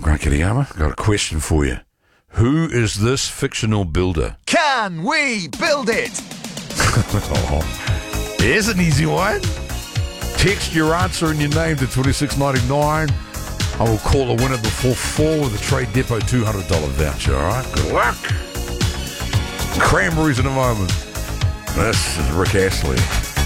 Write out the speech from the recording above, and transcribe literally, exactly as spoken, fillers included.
Grant Kiriyama, got a question for you. Who is this fictional builder? Can we build it? Oh, here's an easy one. Text your answer and your name to twenty-six ninety-nine. I will call a winner before four with a Trade Depot two hundred dollars voucher, all right? Good luck. Cranberries in a moment. This is Rick Astley.